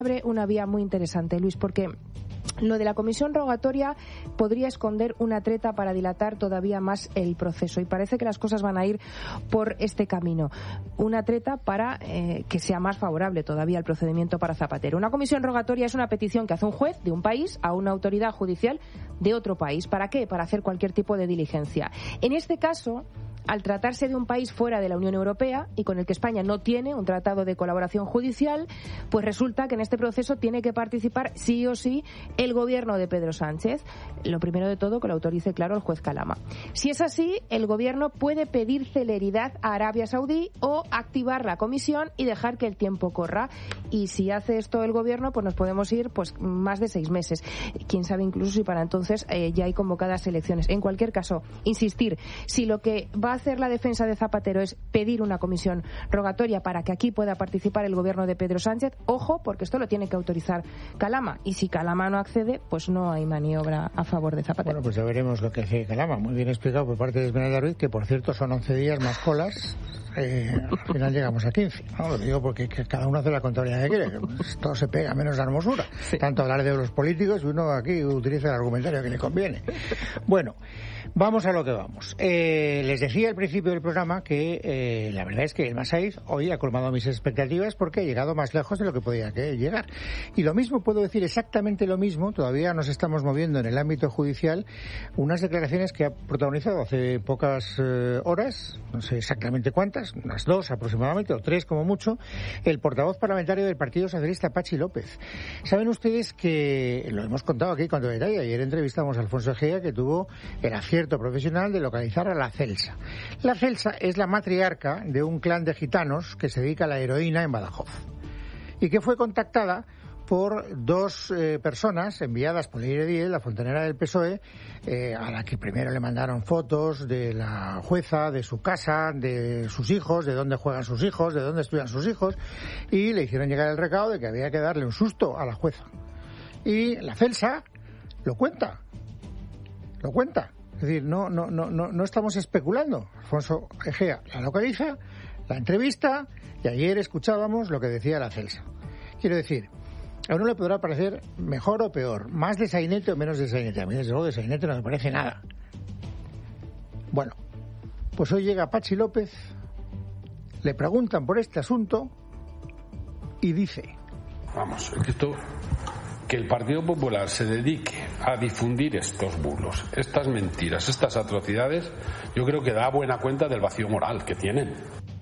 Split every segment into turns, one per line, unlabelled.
abre una vía muy interesante, Luis, porque lo de la comisión rogatoria podría esconder una treta para dilatar todavía más el proceso, y parece que las cosas van a ir por este camino. Una treta para que sea más favorable todavía el procedimiento para Zapatero. Una comisión rogatoria es una petición que hace un juez de un país a una autoridad judicial de otro país. ¿Para qué? Para hacer cualquier tipo de diligencia. En este caso, al tratarse de un país fuera de la Unión Europea y con el que España no tiene un tratado de colaboración judicial, pues resulta que en este proceso tiene que participar sí o sí el gobierno de Pedro Sánchez. Lo primero de todo, que lo autorice, claro, el juez Calama. Si es así, el gobierno puede pedir celeridad a Arabia Saudí o activar la comisión y dejar que el tiempo corra. Y si hace esto el gobierno, pues nos podemos ir pues más de 6 meses. Quién sabe incluso si para entonces ya hay convocadas elecciones. En cualquier caso, insistir, si lo que va a hacer la defensa de Zapatero es pedir una comisión rogatoria para que aquí pueda participar el gobierno de Pedro Sánchez, ojo, porque esto lo tiene que autorizar Calama, y si Calama no accede, pues no hay maniobra a favor de Zapatero.
Bueno, pues ya veremos lo que hace Calama. Muy bien explicado por parte de Esmeralda Ruiz, que por cierto son 11 días más colas. Al final llegamos a 15. No, lo digo porque cada uno hace la contabilidad que quiere. Todo se pega menos la hermosura. Sí. Tanto hablar de los políticos y uno aquí utiliza el argumentario que le conviene. Bueno, vamos a lo que vamos. Les decía al principio del programa que la verdad es que el Masaiz hoy ha colmado mis expectativas porque ha llegado más lejos de lo que podía llegar. Y lo mismo, puedo decir exactamente lo mismo, todavía nos estamos moviendo en el ámbito judicial, unas declaraciones que ha protagonizado hace pocas horas, no sé exactamente cuántas, unas 2 aproximadamente, o 3 como mucho, el portavoz parlamentario del Partido Socialista, Patxi López. Saben ustedes que, lo hemos contado aquí con detalle, ayer entrevistamos a Alfonso Egea, que tuvo el acierto profesional de localizar a la Celsa. La Celsa es la matriarca de un clan de gitanos que se dedica a la heroína en Badajoz, y que fue contactada por 2 personas enviadas por Leire Díez, la fontanera del PSOE, a la que primero le mandaron fotos de la jueza, de su casa, de sus hijos, de dónde juegan sus hijos, de dónde estudian sus hijos, y le hicieron llegar el recado de que había que darle un susto a la jueza. Y la Celsa lo cuenta. Es decir, no estamos especulando. Alfonso Egea la localiza, la entrevista, y ayer escuchábamos lo que decía la Celsa. Quiero decir, a uno le podrá parecer mejor o peor, más de sainete o menos de sainete. A mí, desde luego, de sainete no me parece nada. Bueno, pues hoy llega Patxi López, le preguntan por este asunto y dice:
vamos, que el Partido Popular se dedique a difundir estos bulos, estas mentiras, estas atrocidades, yo creo que da buena cuenta del vacío moral que tienen.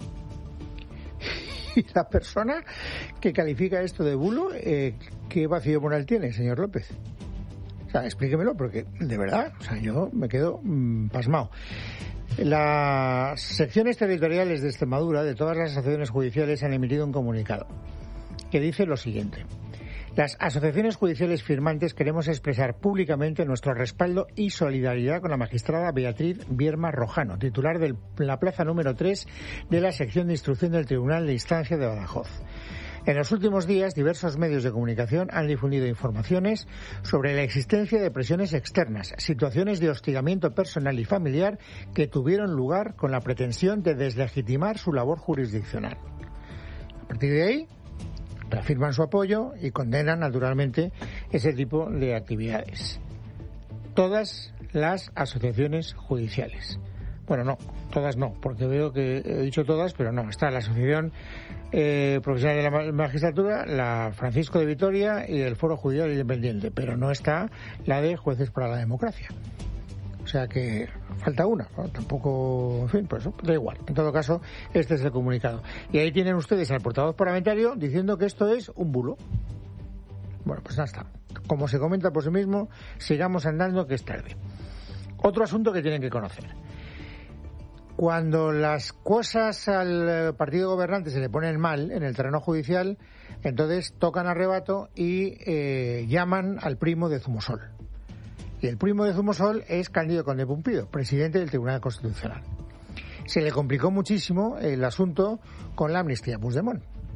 Y la persona que califica esto de bulo, ¿qué vacío moral tiene, señor López? O sea, explíquemelo, porque de verdad, o sea, yo me quedo pasmado. Las secciones territoriales de Extremadura de todas las asociaciones judiciales han emitido un comunicado que dice lo siguiente: las asociaciones judiciales firmantes queremos expresar públicamente nuestro respaldo y solidaridad con la magistrada Beatriz Bierma Rojano, titular de la plaza número 3 de la sección de instrucción del Tribunal de Instancia de Badajoz. En los últimos días, diversos medios de comunicación han difundido informaciones sobre la existencia de presiones externas, situaciones de hostigamiento personal y familiar que tuvieron lugar con la pretensión de deslegitimar su labor jurisdiccional. A partir de ahí, reafirman su apoyo y condenan, naturalmente, ese tipo de actividades. Todas las asociaciones judiciales. Bueno, no, todas no, porque veo que he dicho todas, pero no. Está la Asociación Profesional de la Magistratura, la Francisco de Vitoria y el Foro Judicial Independiente, pero no está la de Jueces para la Democracia. O sea que falta una, ¿no? Tampoco, en fin, pues da igual. En todo caso, este es el comunicado. Y ahí tienen ustedes al portavoz parlamentario diciendo que esto es un bulo. Bueno, pues ya está. Como se comenta por sí mismo, sigamos andando, que es tarde. Otro asunto que tienen que conocer. Cuando las cosas al partido gobernante se le ponen mal en el terreno judicial, entonces tocan a rebato y llaman al primo de Zumosol. Y el primo de Zumosol es Cándido Conde Pumpido, presidente del Tribunal Constitucional. Se le complicó muchísimo el asunto con la amnistía Puigdemont.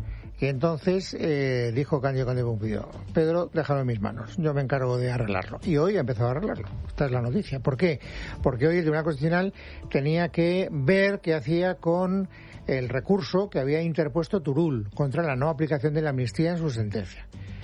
Y entonces dijo Cándido Pumpido: Pedro, déjalo en mis manos, yo me encargo de arreglarlo. Y hoy ha empezado a arreglarlo. Esta es la noticia. ¿Por qué? Porque hoy el Tribunal Constitucional tenía que ver qué hacía con el recurso que había interpuesto Turull contra la no aplicación de la amnistía en su sentencia.